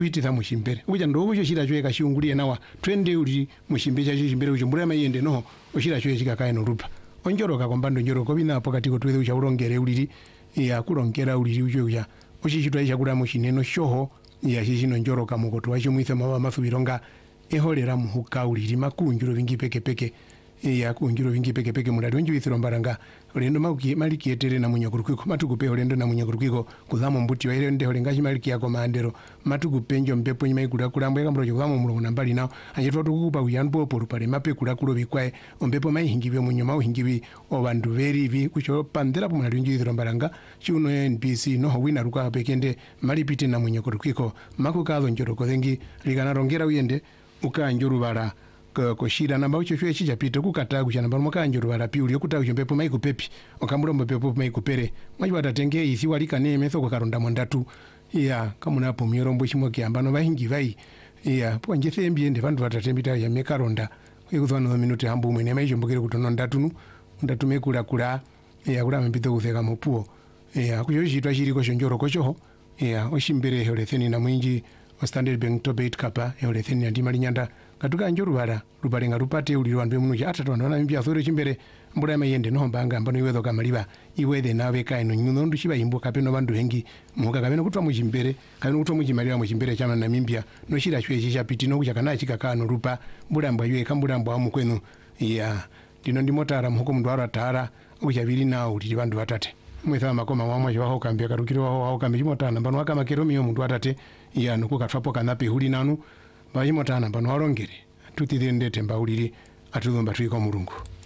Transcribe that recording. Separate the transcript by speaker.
Speaker 1: kuititha mushimbere uja ndokucho chira chwe kashungulie nawa twende uli mushimbe chacho chimbere ucho mbura mayende no ochira chwe chikakaye no rupa onjoroka kombando njoroko binapo katiko twethe ucha ulongere uliri ya kulongera uliri ucho uja ochichitwa chakula mushineno shoho ya chichino njoroka mukoto wacho mwithe mawa mafubironga eholera muhuka uliri makunjuro vingi peke ya kunjuro vingi peke mulali wenji withiro mbaranga olendo maliki etere na munyakurukwiko matukupe olendo na munyakurukwiko kuzamo mbuti wa ile ndeho lengachi maliki yako maandero matukupe njo mpepo nyima ikula kulambo yaka mrojo kuzamo mulungu nambali nao anjetwa tukukupa uyanpo porupale mape kula kulo vikwae ompepo mai hingibi munyoma uhingibi obandu veri vi kucho pandela po mulali wenji withiro mbaranga chuno NPC noho wina ruka pekende malipite na munyakurukwiko makukazo njoroko zengi ligana rongera uyende ukanjurubara koshira namba ucho chwe chichapita kukata kuchana namba mukanjuru wala piuli okuta ucho mpepo mai kupepi okambura mpepo mai kupere mwaji watatenge isi walika neme soko karonda mwandatu ya kamuna hapo myorombo chimoke ambano bahingi vai ya po njese mbiende vandu watatembita ya mekaronda ikuzwana minute hambu mwene mai chombokere kutono ndatunu ndatume kula ya kula mpito kutheka mopuo ya kucho chitwa chiriko shonjoro kochoho ya oshimbere holetheni na mwinji Standard Bank to bait kapa holetheni ndima linyanda katuka njurubara rubalenga rupate ulirwandwe munuja atatu ndona mbya sore chimbere mbura mayende no mbanga mbano iwezo kamaliba iwede nawe kaino nyuno ndushiba imbo kapeno bandu hengi muka kapeno kutwa muchimbere kapeno kutwa muchimaliwa muchimbere chama na mimbya no shira chwe chisha pitino kucha kana chikakano rupa mbulamba ywe kambulamba amukwenu ya dino ndimotara muko mndu aratara uchabiri na uliri bandu batate mwetha makoma wamwa jwa hokambya karukiro ho hokambya motana mbano akama keromiyo mndu atate ya nuko katwapo kanape huli nanu bayimotana mbano walongere tutithende temba uliri atulomba tuiko mulungu.